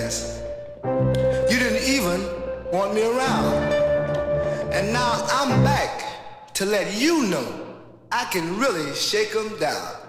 past. You didn't even want me around. And now I'm back to let you know I can really shake 'em down.